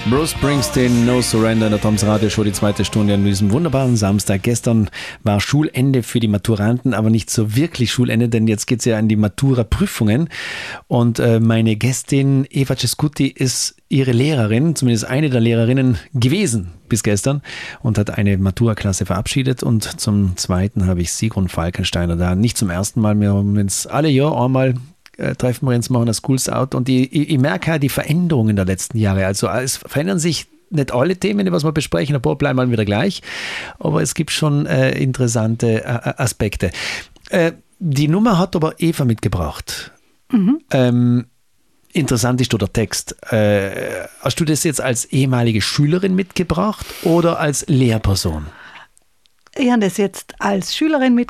Bruce Springsteen, No Surrender in der Toms Radio Show, die zweite Stunde an diesem wunderbaren Samstag. Gestern war Schulende für die Maturanten, aber nicht so wirklich Schulende, denn jetzt geht es ja an die Matura-Prüfungen. Und meine Gästin Eva Cescuti ist ihre Lehrerin, zumindest eine der Lehrerinnen gewesen bis gestern und hat eine Matura-Klasse verabschiedet. Und zum Zweiten habe ich Sigrun Falkensteiner da. Nicht zum ersten Mal, wir haben uns alle Jahr einmal treffen wir uns, machen das Schools Out und ich merke halt die Veränderungen der letzten Jahre. Also es verändern sich nicht alle Themen, die wir besprechen, ein paar bleiben mal wieder gleich, aber es gibt schon interessante Aspekte. Die Nummer hat aber Eva mitgebracht. Interessant ist der Text. Hast du das jetzt als ehemalige Schülerin mitgebracht oder als Lehrperson? Ich habe das jetzt als Schülerin mitgebracht.